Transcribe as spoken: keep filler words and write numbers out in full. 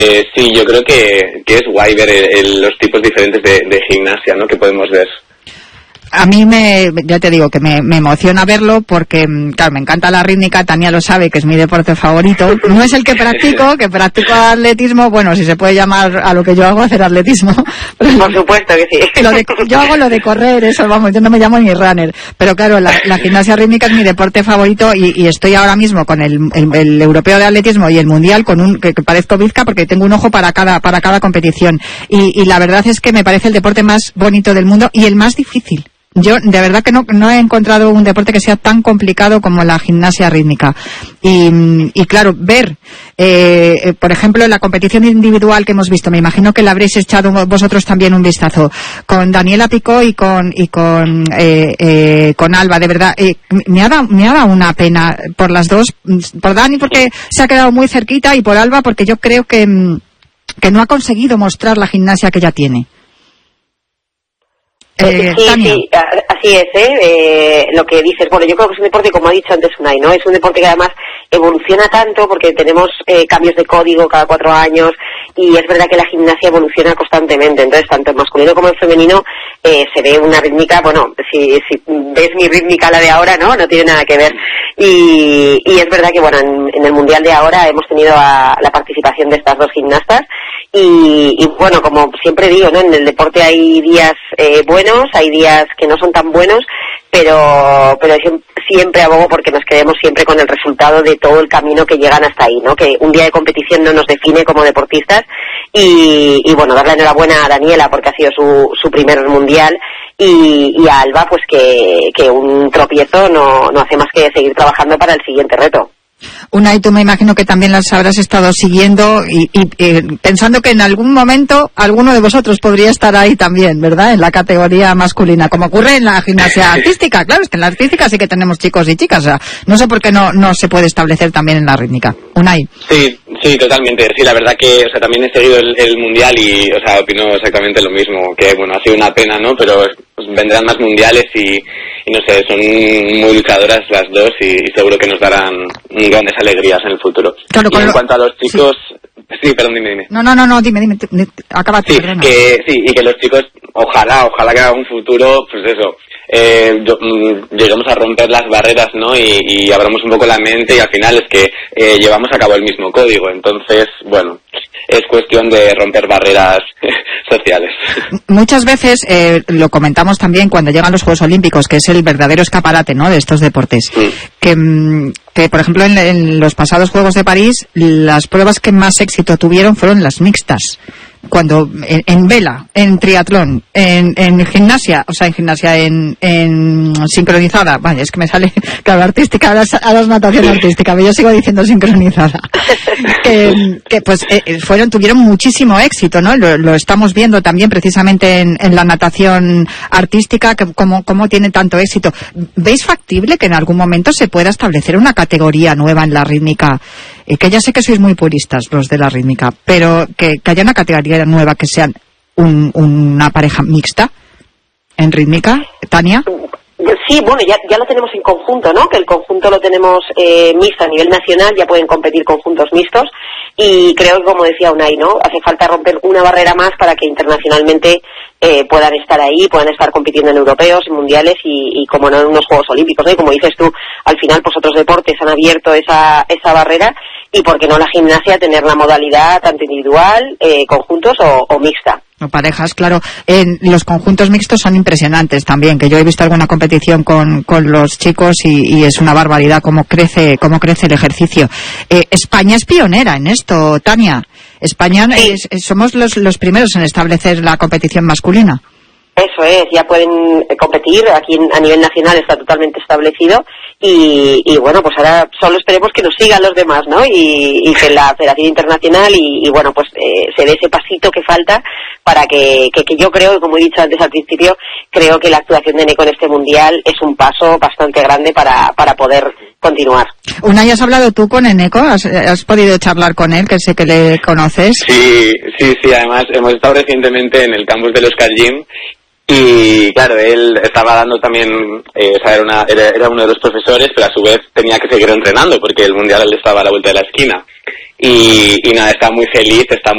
Eh, sí, yo creo que, que es guay ver el, el, los tipos diferentes de, de gimnasia, ¿no?, que podemos ver. A mí me, ya te digo que me, me emociona verlo porque, claro, me encanta la rítmica, Tania lo sabe, que es mi deporte favorito. No es el que practico, que practico atletismo, bueno, si se puede llamar a lo que yo hago hacer atletismo. Por supuesto que sí. Lo de, yo hago lo de correr, eso, vamos, yo no me llamo ni runner. Pero claro, la, la gimnasia rítmica es mi deporte favorito y, y estoy ahora mismo con el, el, el europeo de atletismo y el mundial con un, que, que parezco bizca porque tengo un ojo para cada, para cada competición. Y, y la verdad es que me parece el deporte más bonito del mundo y el más difícil. Yo de verdad que no, no he encontrado un deporte que sea tan complicado como la gimnasia rítmica. Y, y claro, ver, eh, por ejemplo, la competición individual que hemos visto, me imagino que la habréis echado vosotros también un vistazo, con Daniela Picó y con y con eh, eh, con Alba, de verdad, eh, me ha dado, me ha dado una pena por las dos, por Dani porque se ha quedado muy cerquita y por Alba porque yo creo que, que no ha conseguido mostrar la gimnasia que ella tiene. Eh, sí, Tania. Sí, así es, ¿eh? ¿eh? Lo que dices, bueno, yo creo que es un deporte, como ha dicho antes Unai, ¿no? Es un deporte que además evoluciona tanto porque tenemos eh, cambios de código cada cuatro años y es verdad que la gimnasia evoluciona constantemente, entonces tanto en masculino como en femenino eh, se ve una rítmica, bueno, si, si ves mi rítmica a la de ahora, ¿no? No tiene nada que ver. Y, y es verdad que, bueno, en, en el Mundial de ahora hemos tenido a, la participación de estas dos gimnastas y, y bueno, como siempre digo, ¿no? En el deporte hay días eh, buenos, hay días que no son tan buenos, pero pero siempre abogo porque nos quedemos siempre con el resultado de todo el camino que llegan hasta ahí, ¿no? Que un día de competición no nos define como deportistas y, y bueno, darle enhorabuena a Daniela porque ha sido su, su primer mundial y, y a Alba pues que, que un tropiezo no, no hace más que seguir trabajando para el siguiente reto. Unai, tú me imagino que también las habrás estado siguiendo y, y, y pensando que en algún momento alguno de vosotros podría estar ahí también, ¿verdad? En la categoría masculina, como ocurre en la gimnasia artística. Claro, es que en la artística sí que tenemos chicos y chicas. O sea, no sé por qué no, no se puede establecer también en la rítmica. Unai. Sí, sí, totalmente. Sí, la verdad que, o sea, también he seguido el, el mundial y, o sea, opino exactamente lo mismo. Que, bueno, ha sido una pena, ¿no? Pero pues, vendrán más mundiales y, y no sé, son muy luchadoras las dos y, y seguro que nos darán grandes alegrías en el futuro. Claro, y en lo... cuanto a los chicos, sí, sí perdón, dime, dime. No, no, no, no, dime, dime, dime acaba sí, que sí, y que los chicos, ojalá, ojalá que haga un futuro, pues eso, eh, yo, mm, lleguemos a romper las barreras, ¿no? Y, y abramos un poco la mente y al final es que eh, llevamos a cabo el mismo código, entonces, bueno, es cuestión de romper barreras sociales. Muchas veces eh, lo comentamos también cuando llegan los Juegos Olímpicos, que es el verdadero escaparate, ¿no?, de estos deportes. Mm. Que, que, por ejemplo, en, en los pasados Juegos de París, las pruebas que más éxito tuvieron fueron las mixtas. Cuando en, en vela, en triatlón, en, en gimnasia, o sea, en gimnasia, en, en sincronizada, vaya, es que me sale, claro, artística, ahora es natación artística, pero yo sigo diciendo sincronizada, que, que pues eh, fueron, tuvieron muchísimo éxito, ¿no? Lo, lo estamos viendo también precisamente en, en la natación artística, que cómo, cómo tiene tanto éxito. ¿Veis factible que en algún momento se pueda establecer una categoría nueva en la rítmica? Eh, que ya sé que sois muy puristas los de la rítmica, pero que, que haya una categoría nueva que sean un, una pareja mixta en rítmica, Tania. Sí, bueno, ya, ya lo tenemos en conjunto, ¿no? Que el conjunto lo tenemos eh, mixto a nivel nacional, ya pueden competir conjuntos mixtos y creo que, como decía Unai, ¿no? Hace falta romper una barrera más para que internacionalmente eh, puedan estar ahí, puedan estar compitiendo en europeos, en mundiales y, y como no en unos Juegos Olímpicos, ¿no? Y como dices tú, al final pues otros deportes han abierto esa, esa barrera y por qué no la gimnasia tener la modalidad tanto individual, eh, conjuntos o, o mixta. O parejas, claro. En los conjuntos mixtos son impresionantes también, que yo he visto alguna competición con, con los chicos y, y es una barbaridad cómo crece, cómo crece el ejercicio. Eh, España es pionera en esto, Tania. España sí. es, es, somos los, los primeros en establecer la competición masculina. Eso es, ya pueden competir, aquí a nivel nacional está totalmente establecido y, y bueno, pues ahora solo esperemos que nos sigan los demás, ¿no? Y, y que la Federación Internacional y, y bueno, pues eh, se dé ese pasito que falta para que, que, que yo creo, como he dicho antes al principio, creo que la actuación de Neko en este Mundial es un paso bastante grande para, para poder continuar. Unai, ¿has hablado tú con Eneco? ¿Has, ¿Has podido charlar con él, que sé que le conoces? Sí, sí, sí, además hemos estado recientemente en el campus del Oscar Gym. Y claro, él estaba dando también, eh, o sea, era, una, era, era uno de los profesores, pero a su vez tenía que seguir entrenando porque el mundial estaba a la vuelta de la esquina. Y, y nada, está muy feliz, está